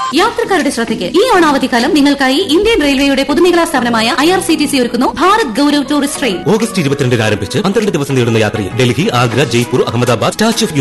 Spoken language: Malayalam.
യാത്രക്കാരുടെ ശ്രദ്ധയ്ക്ക് ഈ ഓണാവധിക്കാലം നിങ്ങൾക്കായി ഇന്ത്യൻ റെയിൽവേയുടെ പൊതുമേഖലാ സ്ഥാപനമായ IRCTC ഒരുക്കുന്നു Bharat Gaurav tourist train. August 22 ആരംഭിച്ച് 12 ദിവസം നീളുന്ന യാത്രയിൽ ഡൽഹി, ആഗ്ര, ജയ്പൂർ, അഹമ്മദാബാദ്, സ്റ്റാച്യു ഓഫ്